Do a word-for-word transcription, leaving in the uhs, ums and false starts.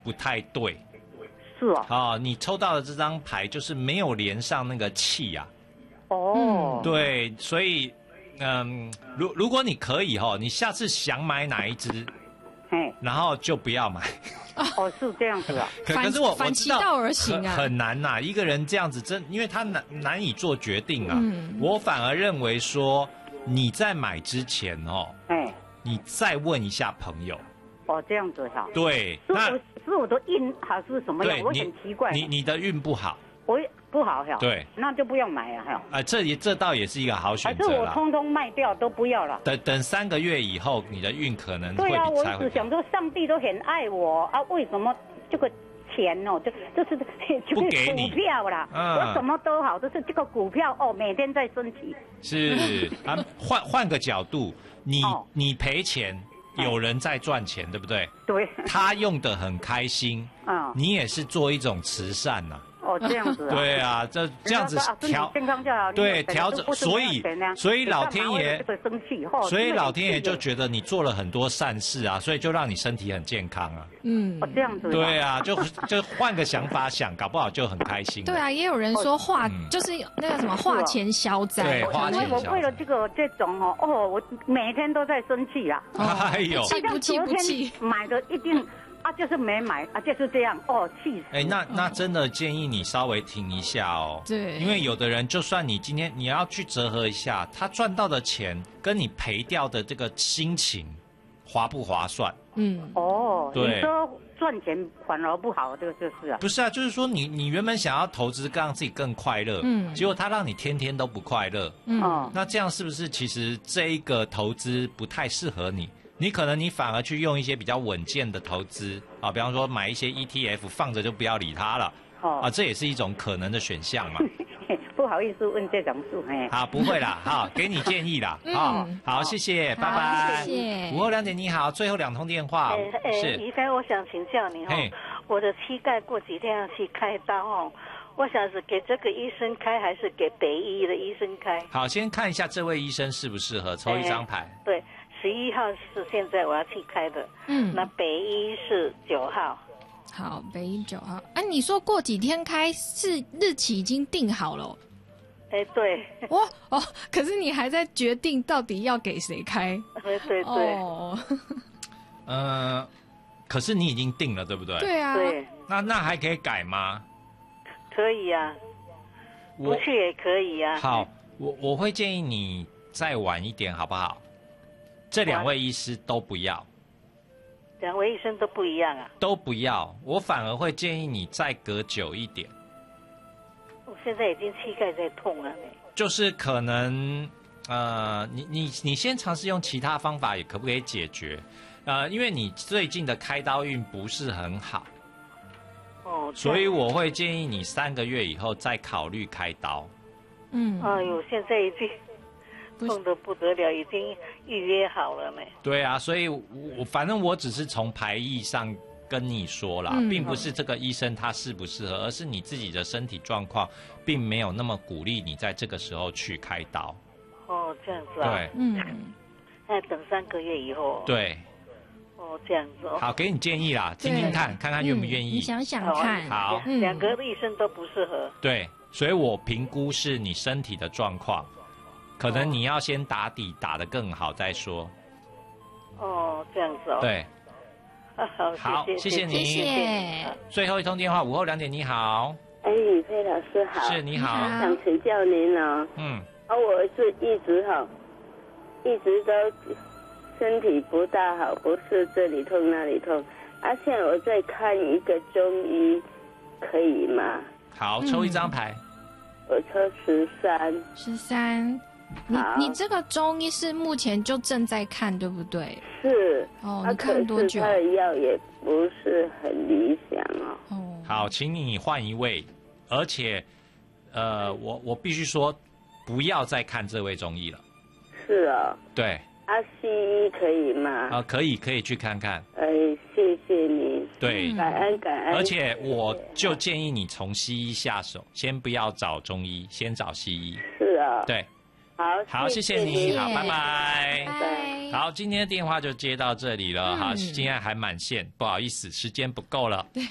不太对。 是哦。 哦，你抽到的这张牌就是没有连上那个气啊。 哦。 对，所以，嗯，如如果你可以哈，你下次想买哪一支，然后就不要买。 哦，是这样子啊。 可可是我反其道而行啊， 很, 很难呐、啊。一个人这样子真，因为他难难以做决定啊。嗯、我反而认为说，你在买之前哦，哎，你再问一下朋友。 哦，这样子哈。 对，那是我的运还是什么样？我很奇怪。 你你的运不好。 我不好哈。 对。 那就不要买啊哈。啊、 呃，这也这倒也是一个好选择啦。 还是我通通卖掉都不要了。 等等三个月以后，你的运可能会比对啊，我才会只想说，上帝都很爱我啊，为什么这个钱哦，就就是就是股票啦，嗯、我什么都好，就是这个股票哦，每天在升级。 是啊，换换个角度，你、哦、你赔钱。有人在赚钱，对不对？ 对。 他用得很开心，啊，你也是做一种慈善呐、啊。 哦，这样子啊。 对啊，这这样子调健康就好。 对，调整，所以所以老天爷，所以老天爷就觉得你做了很多善事啊，所以就让你身体很健康啊。 嗯，哦，这样子。 对啊，就就换个想法想，搞不好就很开心。 对啊，也有人说化就是那个什么化钱消灾。 对，化钱消灾。 我为了这个这种哦哦，我每天都在生气啊。 哎呦， 气不气不气， 买的一定。啊，就是没买啊，就是这样哦，气死！ 哎，那那真的建议你稍微停一下哦。 对， 因为有的人，就算你今天你要去折合一下，他赚到的钱跟你赔掉的这个心情划不划算？ 嗯，哦， 对， 你说赚钱反而不好，这个就是啊。 不是啊，就是说你你原本想要投资让自己更快乐，嗯，结果他让你天天都不快乐，嗯，那这样是不是其实这一个投资不太适合你？你可能你反而去用一些比较稳健的投资啊，比方说买一些 E T F 放着就不要理它了，哦，啊，这也是一种可能的选项嘛。 不好意思问这种事，嘿。 好，不会啦，好，给你建议啦，好，好，谢谢，拜拜。 谢谢。 午后两点你好，最后两通电话。 是。于飞，我想请教你哦，我的膝盖过几天要去开刀哦，我想是给这个医生开还是给北医的医生开？ 好，先看一下这位医生适不适合，抽一张牌。 对。十一号是现在我要去开的，嗯，那北医是九号。 好，北医九号。哎、啊，你说过几天开是日期已经定好了？ 哎，对。 哇哦，可是你还在决定到底要给谁开？ 对对对。 哦。 呃，可是你已经定了，对不对？ 对啊。 对。 那那还可以改吗？ 可以啊，不去也可以啊。 好，我我会建议你再晚一点，好不好？这两位医师都不要， 两位医生都不一样啊， 都不要。我反而会建议你再隔久一点。 我现在已经膝盖在痛了， 就是可能呃，你你你先尝试用其他方法，也可不可以解决？呃，因为你最近的开刀运不是很好， 哦， 所以我会建议你三个月以后再考虑开刀。 嗯，哎呦，现在已经。痛得不得了，已经预约好了呢。 对啊，所以我反正我只是从牌意上跟你说啦，嗯、并不是这个医生他适不适合，而是你自己的身体状况，并没有那么鼓励你在这个时候去开刀。 哦，这样子啊。 对， 嗯， 那等三个月以后。 对。 哦，这样子哦。 好，给你建议啦，听听看，看看愿不愿意。 嗯、你想想看。 好， 两个医生都不适合。 对，所以我评估是你身体的状况。可能你要先打底打得更好再说。 哦，这样子哦。 对。 好， 好，谢谢你。 谢谢。 最后一通电话，午后两点，你好。 哎，宇飞老师好。 是，你好。 想请教您哦。嗯。啊，我是一直哈，一直都身体不大好，不是这里痛那里痛。啊，现在我在看一个中医，可以吗？ 好，抽一张牌。 嗯、我抽十三。 十三。你你这个中医是目前就正在看，对不对？ 是。 哦，你看多久？ 他的药也不是很理想哦。 哦。 好，请你换一位，而且，呃，我我必须说，不要再看这位中医了。 是哦。 对。 啊，西医可以吗？ 啊，可以，可以去看看。 哎，谢谢你。 对， 感恩感恩。 而且我就建议你从西医下手，先不要找中医，先找西医。 是啊。 对。 好， 好，谢谢你，好，拜拜。 拜。 好，今天的电话就接到这里了，哈，今天还满线，不好意思，时间不够了。